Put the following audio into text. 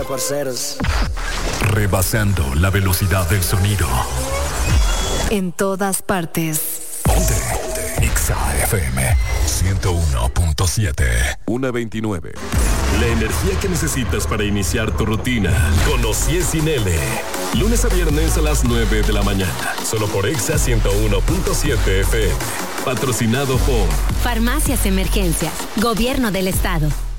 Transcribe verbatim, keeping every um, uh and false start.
parceros. Rebasando la velocidad del sonido. En todas partes. Ponte, ponte. Exa F M ciento uno punto siete. una veintinueve. La energía que necesitas para iniciar tu rutina. Conocí sin L. Lunes a viernes a las nueve de la mañana. Solo por Exa ciento uno punto siete F M. Patrocinado por Farmacias Emergencias. Gobierno del Estado.